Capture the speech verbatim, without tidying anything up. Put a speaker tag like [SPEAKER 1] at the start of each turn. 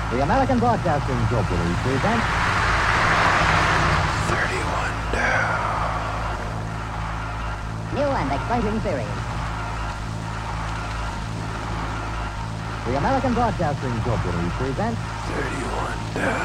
[SPEAKER 1] The American Broadcasting Company presents
[SPEAKER 2] thirty-one down.
[SPEAKER 1] New and exciting series. The American Broadcasting Company presents
[SPEAKER 2] thirty-one down.